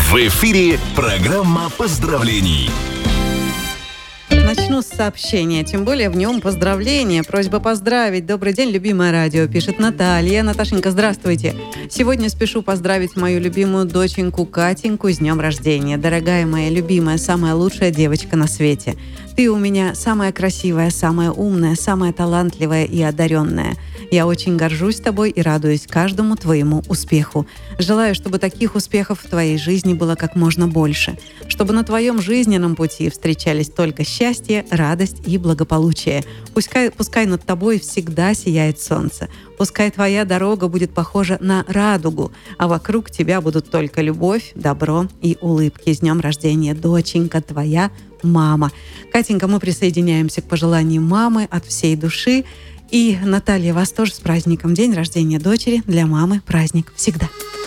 В эфире программа поздравлений. Начну с сообщения, тем более в нем поздравления. Просьба поздравить. Добрый день, любимое радио, пишет Наталья. Наташенька, здравствуйте. Сегодня спешу поздравить мою любимую доченьку Катеньку с днем рождения. Дорогая моя любимая, самая лучшая девочка на свете. Ты у меня самая красивая, самая умная, самая талантливая и одаренная. Я очень горжусь тобой и радуюсь каждому твоему успеху. Желаю, чтобы таких успехов в твоей жизни было как можно больше. Чтобы на твоем жизненном пути встречались только счастье, радость и благополучие. Пускай над тобой всегда сияет солнце. Пускай твоя дорога будет похожа на радугу, а вокруг тебя будут только любовь, добро и улыбки. С днем рождения, доченька, твоя мама. Катенька, мы присоединяемся к пожеланиям мамы от всей души. И, Наталья, вас тоже с праздником. День рождения дочери для мамы праздник всегда.